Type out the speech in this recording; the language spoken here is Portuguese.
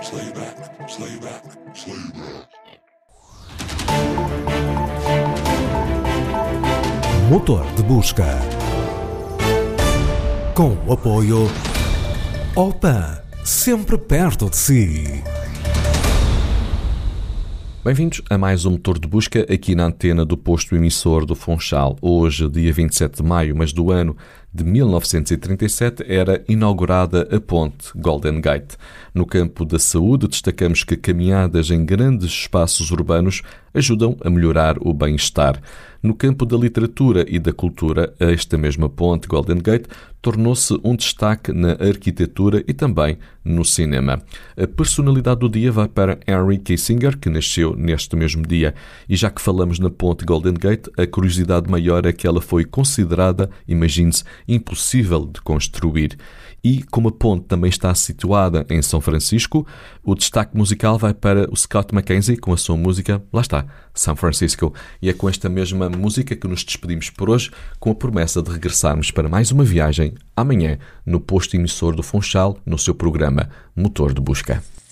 Motor de busca. Com o apoio Opan, sempre perto de si. Bem-vindos a mais um Motor de Busca aqui na antena do posto emissor do Funchal. Hoje, dia 27 de maio, mas do ano de 1937, era inaugurada a ponte Golden Gate. No campo da saúde, destacamos que caminhadas em grandes espaços urbanos ajudam a melhorar o bem-estar. No campo da literatura e da cultura, esta mesma ponte Golden Gate tornou-se um destaque na arquitetura e também no cinema. A personalidade do dia vai para Henry Kissinger, que nasceu neste mesmo dia. E já que falamos na ponte Golden Gate, a curiosidade maior é que ela foi considerada, imagine-se, impossível de construir. E como a ponte também está situada em São Francisco, o destaque musical vai para o Scott McKenzie com a sua música, lá está, São Francisco. E é com esta mesma música que nos despedimos por hoje, com a promessa de regressarmos para mais uma viagem amanhã no posto emissor do Funchal, no seu programa Motor de Busca.